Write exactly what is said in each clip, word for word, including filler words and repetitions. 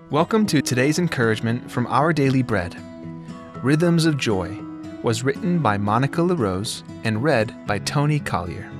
Welcome to today's encouragement from Our Daily Bread. Rhythms of Joy was written by Monica LaRose and read by Tony Collier.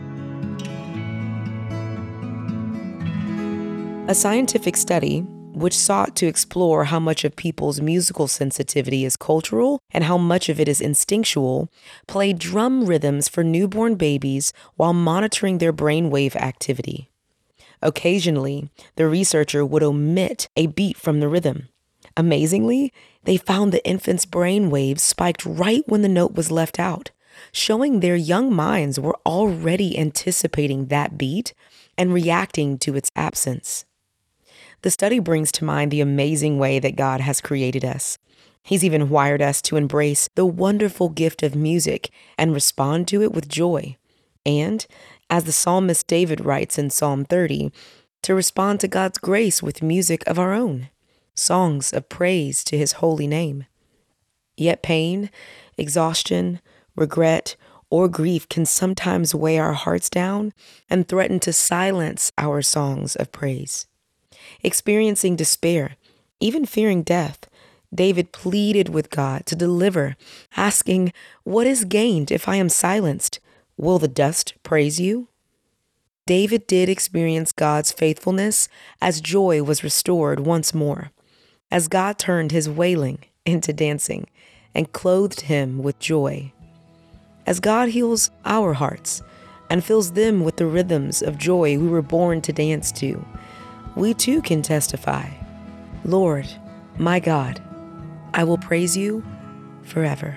A scientific study, which sought to explore how much of people's musical sensitivity is cultural and how much of it is instinctual, played drum rhythms for newborn babies while monitoring their brainwave activity. Occasionally, the researcher would omit a beat from the rhythm. Amazingly, they found the infant's brain waves spiked right when the note was left out, showing their young minds were already anticipating that beat and reacting to its absence. The study brings to mind the amazing way that God has created us. He's even wired us to embrace the wonderful gift of music and respond to it with joy. And, as the psalmist David writes in Psalm thirty, to respond to God's grace with music of our own, songs of praise to his holy name. Yet pain, exhaustion, regret, or grief can sometimes weigh our hearts down and threaten to silence our songs of praise. Experiencing despair, even fearing death, David pleaded with God to deliver, asking, "What is gained if I am silenced? Will the dust praise you?" David did experience God's faithfulness as joy was restored once more, as God turned his wailing into dancing and clothed him with joy. As God heals our hearts and fills them with the rhythms of joy we were born to dance to, we too can testify, "Lord, my God, I will praise you forever."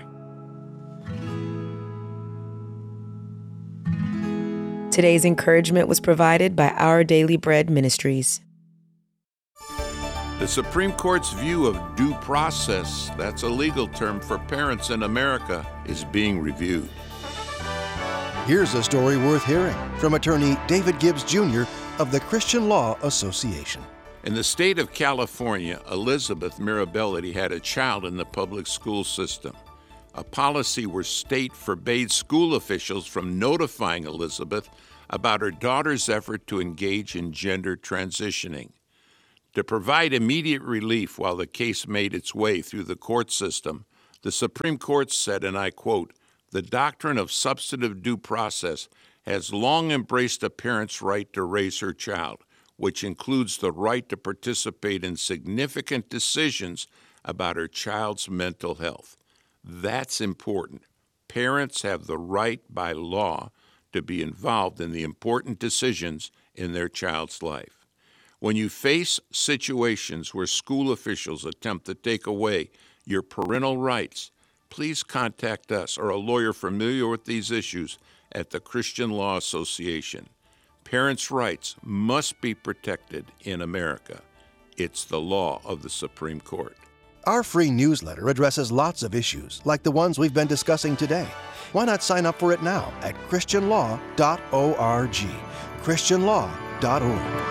Today's encouragement was provided by Our Daily Bread Ministries. The Supreme Court's view of due process, that's a legal term for parents in America, is being reviewed. Here's a story worth hearing from attorney David Gibbs Junior of the Christian Law Association. In the state of California, Elizabeth Mirabelli had a child in the public school system. A policy where state forbade school officials from notifying Elizabeth about her daughter's effort to engage in gender transitioning. To provide immediate relief while the case made its way through the court system, the Supreme Court said, and I quote, "The doctrine of substantive due process has long embraced a parent's right to raise her child, which includes the right to participate in significant decisions about her child's mental health." That's important. Parents have the right by law to be involved in the important decisions in their child's life. When you face situations where school officials attempt to take away your parental rights, please contact us or a lawyer familiar with these issues at the Christian Law Association. Parents' rights must be protected in America. It's the law of the Supreme Court. Our free newsletter addresses lots of issues like the ones we've been discussing today. Why not sign up for it now at christian law dot org? christian law dot org.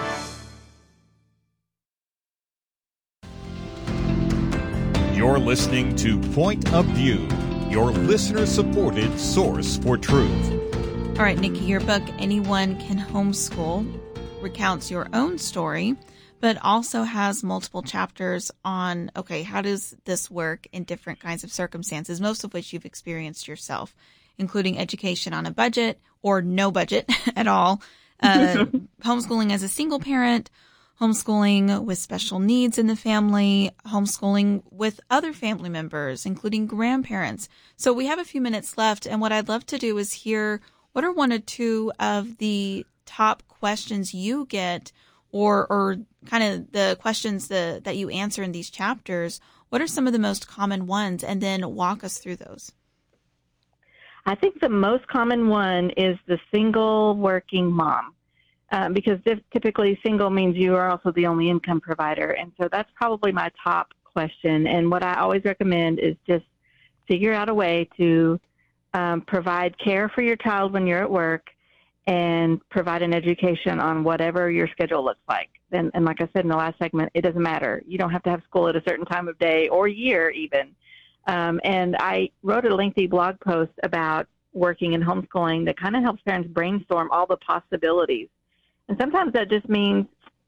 You're listening to Point of View, your listener-supported source for truth. All right, Nikki, your book, Anyone Can Homeschool, recounts your own story, but also has multiple chapters on, okay, how does this work in different kinds of circumstances, most of which you've experienced yourself, including education on a budget or no budget at all, uh, homeschooling as a single parent, homeschooling with special needs in the family, homeschooling with other family members, including grandparents. So we have a few minutes left, and what I'd love to do is hear what are one or two of the top questions you get or or kind of the questions that, that you answer in these chapters. What are some of the most common ones? And then walk us through those. I think the most common one is the single working mom, um, because typically single means you are also the only income provider. And so that's probably my top question. And what I always recommend is just figure out a way to um, provide care for your child when you're at work and provide an education on whatever your schedule looks like. And, and like I said in the last segment, it doesn't matter. You don't have to have school at a certain time of day or year even. Um, and I wrote a lengthy blog post about working in homeschooling that kind of helps parents brainstorm all the possibilities. And sometimes that just means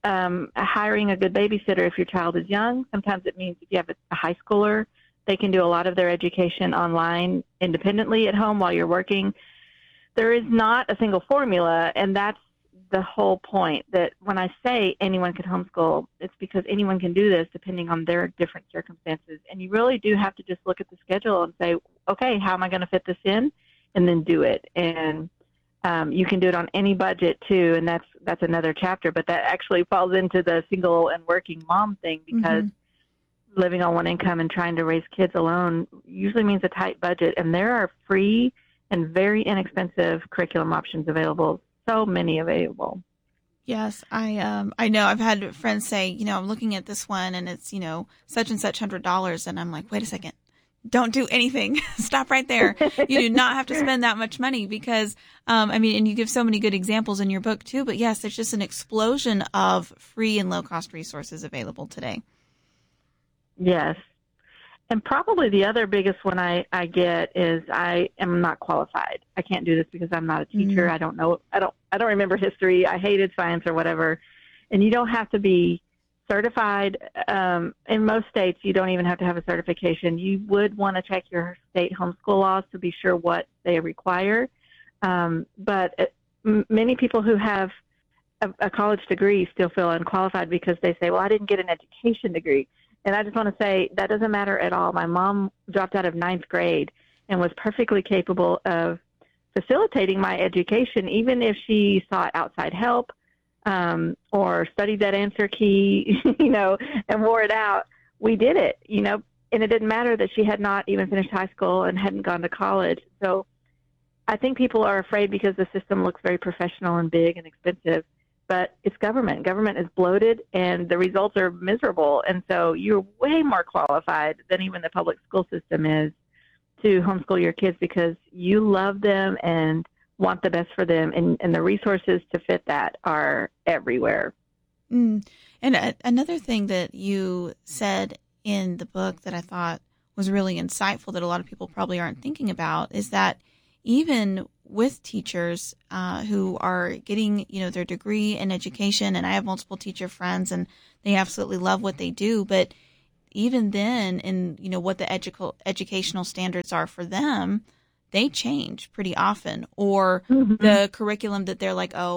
um, hiring a good babysitter if your child is young. Sometimes it means if you have a, a high schooler, they can do a lot of their education online independently at home while you're working. There is not a single formula, and that's the whole point, that when I say anyone can homeschool, it's because anyone can do this depending on their different circumstances. And you really do have to just look at the schedule and say, okay, how am I going to fit this in? And then do it. And um, you can do it on any budget too, and that's that's another chapter, but that actually falls into the single and working mom thing, because mm-hmm. living on one income and trying to raise kids alone usually means a tight budget. And there are free and very inexpensive curriculum options available. So many available. Yes, I um I know I've had friends say, you know, I'm looking at this one and it's, you know, such and such hundred dollars, and I'm like, wait a second, don't do anything. Stop right there. You do not have to spend that much money, because um I mean, and you give so many good examples in your book too, but yes, there's just an explosion of free and low cost resources available today. Yes. And probably the other biggest one I, I get is I am not qualified. I can't do this because I'm not a teacher. Mm-hmm. I don't know. I don't, I don't remember history. I hated science or whatever. And you don't have to be certified. Um, in most states, you don't even have to have a certification. You would want to check your state homeschool laws to be sure what they require. Um, but it, m- many people who have a, a college degree still feel unqualified because they say, well, I didn't get an education degree. And I just want to say that doesn't matter at all. My mom dropped out of ninth grade and was perfectly capable of facilitating my education, even if she sought outside help um, or studied that answer key, you know, and wore it out. We did it, you know, and it didn't matter that she had not even finished high school and hadn't gone to college. So I think people are afraid because the system looks very professional and big and expensive. But it's government. Government is bloated, and the results are miserable. And so you're way more qualified than even the public school system is to homeschool your kids, because you love them and want the best for them. And, and the resources to fit that are everywhere. Mm. And a- another thing that you said in the book that I thought was really insightful that a lot of people probably aren't thinking about is that even with teachers uh, who are getting, you know, their degree in education, and I have multiple teacher friends, and they absolutely love what they do. But even then, in you know what the edu- educational standards are for them, they change pretty often, or mm-hmm. the curriculum that they're like, oh,